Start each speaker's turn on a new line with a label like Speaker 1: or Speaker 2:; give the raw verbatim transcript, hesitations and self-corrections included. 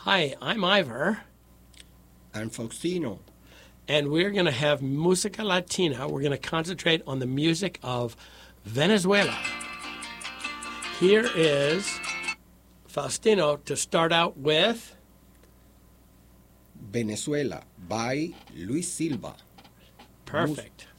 Speaker 1: Hi, I'm Ivor.
Speaker 2: I'm Faustino.
Speaker 1: And we're going to have Música Latina. We're going to concentrate on the music of Venezuela. Here is Faustino to start out with
Speaker 2: Venezuela by Luis Silva.
Speaker 1: Perfect.